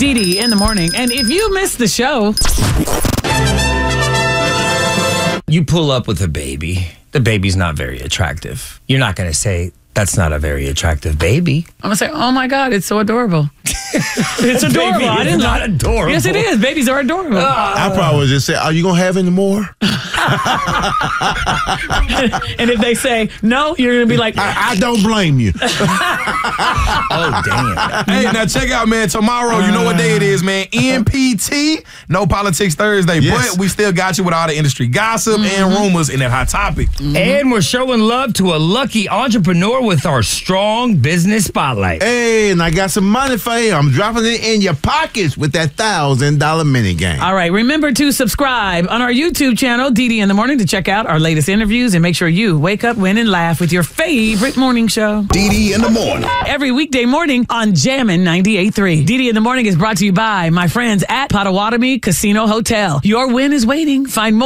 Dee Dee in the morning. And if you missed the show, you pull up with a baby. The baby's not very attractive. You're not going to say, that's not a very attractive baby. I'm going to say, oh my God, it's so adorable. It's adorable. Baby, I didn't it's know. not adorable. Yes, it is. Babies are adorable. I probably would just say, are you going to have any more? And if they say no, you're going to be like, I don't blame you. Oh, damn. Hey, now check out, man. Tomorrow, you know what day it is, man. NPT, No Politics Thursday. Yes. But we still got you with all the industry gossip and rumors in that hot topic. And we're showing love to a lucky entrepreneur with our strong business spotlight. Hey, and I got some money for you. I'm dropping it in your pockets with that $1,000 mini game. all right, remember to subscribe on our YouTube channel, Dee Dee in the Morning, to check out our latest interviews and make sure you wake up, win, and laugh with your favorite morning show. Dee Dee in the morning. Every weekday morning on Jammin' 98.3. Dee Dee in the Morning is brought to you by my friends at Potawatomi Casino Hotel. Your win is waiting. Find more